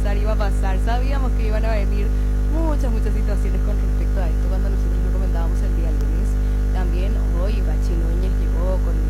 pasar, iba a pasar. Sabíamos que iban a venir muchas situaciones con respecto a esto cuando nosotros lo comentábamos el día lunes. También hoy Bachi Núñez llegó con